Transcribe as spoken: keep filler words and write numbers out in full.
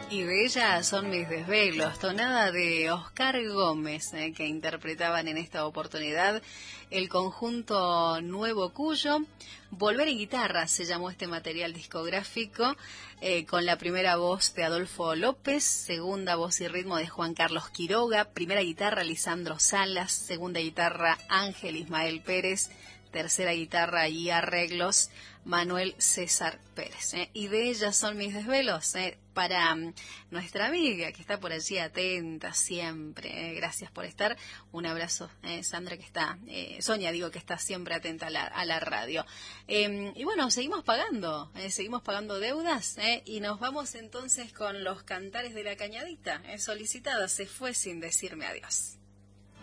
Y de ella son mis desvelos, tonada de Oscar Gómez, eh, que interpretaban en esta oportunidad el conjunto Nuevo Cuyo. Volver en guitarra se llamó este material discográfico, eh, con la primera voz de Adolfo López, segunda voz y ritmo de Juan Carlos Quiroga, primera guitarra Lisandro Salas, segunda guitarra Ángel Ismael Pérez, tercera guitarra y arreglos Manuel César Pérez. ¿eh? Y de ellas son mis desvelos, ¿eh? para um, nuestra amiga que está por allí atenta siempre. ¿eh? Gracias por estar. Un abrazo, ¿eh? Sandra, que está, eh, Sonia, digo, que está siempre atenta a la, a la radio. Eh, y bueno, seguimos pagando, ¿eh? seguimos pagando deudas, ¿eh? y nos vamos entonces con los cantares de la cañadita, ¿eh? solicitada, se fue sin decirme adiós.